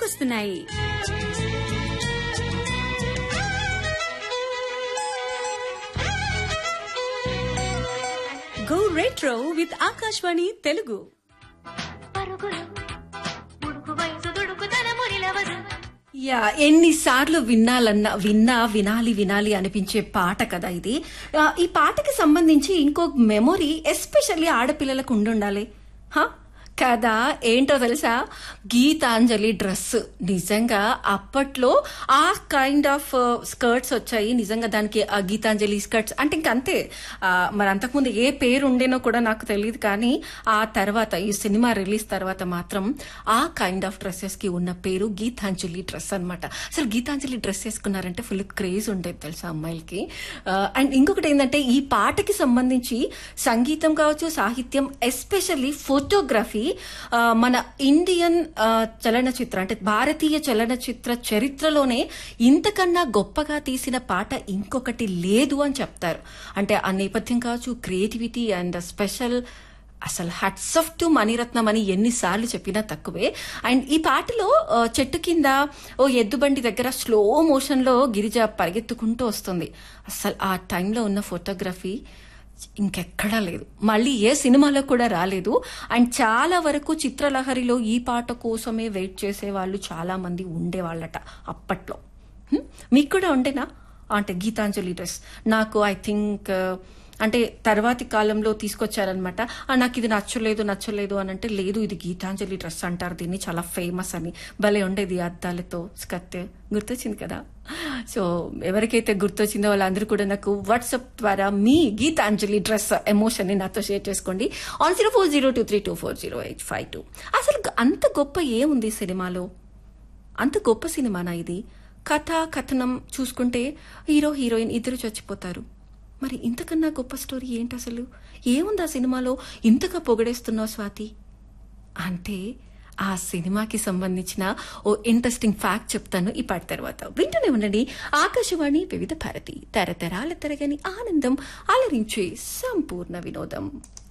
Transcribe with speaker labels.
Speaker 1: గుర్తుకొస్తున్నాయి. Go retro with Akashvani Telugu.
Speaker 2: Yeah, ఎన్నిసార్లు వినాలి అనిపించే పాట కదా ఇది. ఈ పాటకి సంబంధించి ఇంకో మెమొరీ ఎస్పెషల్లీ ఆడపిల్లలకు ఉండాలి కదా. ఏంటో తెలుసా, గీతాంజలి డ్రెస్. నిజంగా అప్పట్లో ఆ కైండ్ ఆఫ్ స్కర్ట్స్ వచ్చాయి. నిజంగా దానికి ఆ గీతాంజలి స్కర్ట్స్ అంటే ఇంకంతే. మరి అంతకుముందు ఏ పేరు ఉండేనో కూడా నాకు తెలియదు, కానీ ఆ తర్వాత ఈ సినిమా రిలీజ్ తర్వాత మాత్రం ఆ కైండ్ ఆఫ్ డ్రెస్సెస్ కి ఉన్న పేరు గీతాంజలి డ్రెస్ అనమాట. అసలు గీతాంజలి డ్రెస్ వేసుకున్నారంటే ఫుల్ క్రేజ్ ఉండేది తెలుసా అమ్మాయిలకి. అండ్ ఇంకొకటి ఏంటంటే, ఈ పాటకి సంబంధించి సంగీతం కావచ్చు, సాహిత్యం, ఎస్పెషల్లీ ఫోటోగ్రఫీ మన ఇండియన్ చలనచిత్ర అంటే భారతీయ చలనచిత్ర చరిత్రలోనే ఇంతకన్నా గొప్పగా తీసిన పాట ఇంకొకటి లేదు అని చెప్తారు. అంటే ఆ నేపథ్యం కావచ్చు, క్రియేటివిటీ అండ్ స్పెషల్. అసలు హ్యాట్స్ ఆఫ్ టు మణిరత్నం అని ఎన్నిసార్లు చెప్పినా తక్కువే. అండ్ ఈ పాటలో చెట్టు కింద ఓ ఎద్దుబండి దగ్గర స్లో మోషన్ లో గిరిజ పరిగెత్తుకుంటూ వస్తుంది. అసలు ఆ టైంలో ఉన్న ఫోటోగ్రఫీ ఇంకెక్కడా లేదు, మళ్ళీ ఏ సినిమాలో కూడా రాలేదు. అండ్ చాలా వరకు చిత్రలహరిలో ఈ పాట కోసమే వెయిట్ చేసే వాళ్ళు చాలా మంది ఉండేవాళ్ళట అప్పట్లో. మీకు కూడా ఉండేనా అంటే గీతాంజలి డ్రెస్? నాకు ఐ థింక్ అంటే తర్వాతి కాలంలో తీసుకొచ్చారనమాట. నాకు ఇది నచ్చలేదు అని అంటే, లేదు ఇది గీతాంజలి డ్రెస్ అంటారు దీన్ని, చాలా ఫేమస్ అని. భలే ఉండేది అద్దాలతో స్కర్ట్. గుర్తొచ్చింది కదా. సో ఎవరికైతే గుర్తొచ్చిందో వాళ్ళందరూ కూడా నాకు వాట్సాప్ ద్వారా మీ గీతాంజలి డ్రెస్ ఎమోషన్ ని నాతో షేర్ చేసుకోండి ఆన్ 0402324085. అసలు అంత గొప్ప ఏముంది సినిమాలో? అంత గొప్ప సినిమానా ఇది? కథ కథనం చూసుకుంటే హీరో హీరోయిన్ ఇద్దరు చచ్చిపోతారు. మరి ఇంతకన్నా గొప్ప స్టోరీ ఏంటి అసలు? ఏముంది ఆ సినిమాలో ఇంతగా పొగడేస్తున్నావు స్వాతి అంటే? ఆ సినిమాకి సంబంధించిన ఓ ఇంట్రెస్టింగ్ ఫ్యాక్ట్ చెప్తాను ఈ పాట తర్వాత. వింటూనే ఉండండి ఆకాశవాణి వివిధ భారతి, తరతరాల తరగని ఆనందం, అలరించే సంపూర్ణ వినోదం.